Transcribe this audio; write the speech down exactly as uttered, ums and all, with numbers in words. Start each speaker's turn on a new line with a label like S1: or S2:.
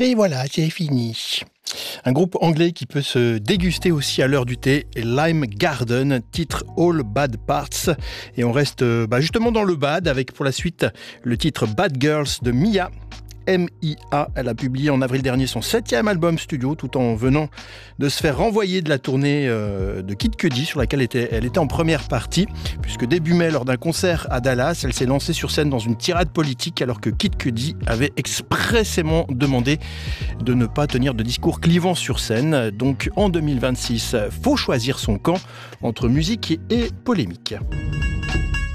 S1: Et voilà, c'est fini. Un groupe anglais qui peut se déguster aussi à l'heure du thé est Lime Garden, titre All Bad Parts. Et on reste bah, justement dans le bad avec pour la suite le titre Bad Girls de Mia. M I A, elle a publié en avril dernier son septième album studio tout en venant de se faire renvoyer de la tournée euh, de Kid Cudi sur laquelle était, elle était en première partie puisque début mai lors d'un concert à Dallas, elle s'est lancée sur scène dans une tirade politique alors que Kid Cudi avait expressément demandé de ne pas tenir de discours clivant sur scène. Donc en deux mille vingt-six, faut choisir son camp entre musique et polémique.